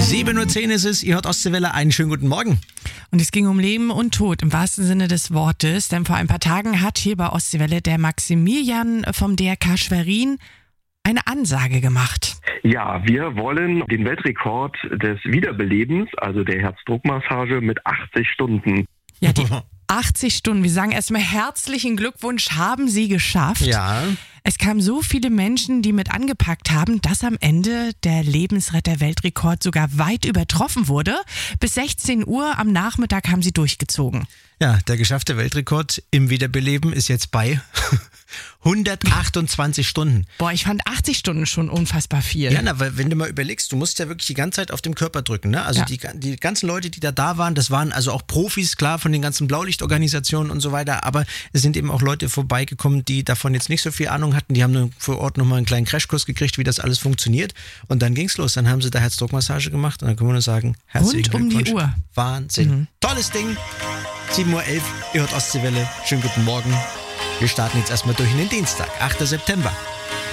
7:10 Uhr ist es, ihr hört Ostseewelle, einen schönen guten Morgen. Und es ging um Leben und Tod im wahrsten Sinne des Wortes, denn vor ein paar Tagen hat hier bei Ostseewelle der Maximilian vom DRK Schwerin eine Ansage gemacht. Ja, wir wollen den Weltrekord des Wiederbelebens, also der Herzdruckmassage, mit 80 Stunden. Ja, die 80 Stunden. Wir sagen erstmal herzlichen Glückwunsch, haben Sie geschafft. Ja. Es kamen so viele Menschen, die mit angepackt haben, dass am Ende der Lebensretter-Weltrekord sogar weit übertroffen wurde. Bis 16 Uhr am Nachmittag haben sie durchgezogen. Ja, der geschaffte Weltrekord im Wiederbeleben ist jetzt bei 128 Stunden. Boah, ich fand 80 Stunden schon unfassbar viel. Ja, weil wenn du mal überlegst, du musst ja wirklich die ganze Zeit auf dem Körper drücken, ne? Also Ja. die ganzen Leute, die da waren, das waren also auch Profis, klar, von den ganzen Blaulichtorganisationen und so weiter, aber es sind eben auch Leute vorbeigekommen, die davon jetzt nicht so viel Ahnung hatten, die haben nur vor Ort nochmal einen kleinen Crashkurs gekriegt, wie das alles funktioniert, und dann ging's los, dann haben sie da Herzdruckmassage gemacht und dann können wir nur sagen, herzlichen Rund um die Glückwunsch. Uhr. Wahnsinn. Tolles Ding. 7:11 Uhr, ihr hört Ostseewelle, schönen guten Morgen. Wir starten jetzt erstmal durch in den Dienstag, 8. September.